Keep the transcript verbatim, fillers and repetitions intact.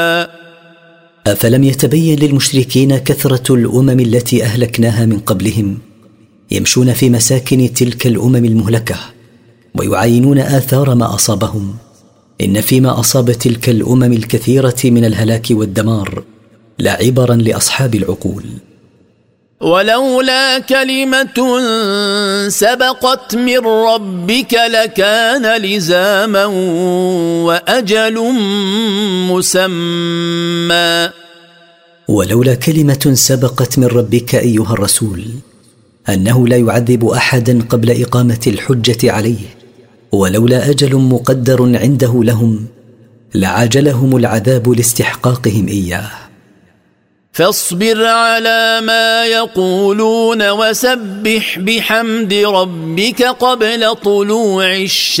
أفلم يتبين للمشركين كثرة الأمم التي أهلكناها من قبلهم يمشون في مساكن تلك الأمم المهلكة ويعاينون آثار ما أصابهم؟ إن فيما أصاب تلك الأمم الكثيرة من الهلاك والدمار لعبرا لأصحاب العقول. ولولا كلمة سبقت من ربك لكان لزاما وأجل مسمى. ولولا كلمة سبقت من ربك أيها الرسول أنه لا يعذب أحدا قبل إقامة الحجة عليه، ولولا أجل مقدر عنده لهم لعجلهم العذاب لاستحقاقهم إياه. فاصبر على ما يقولون وسبح بحمد ربك قبل طلوع الشمس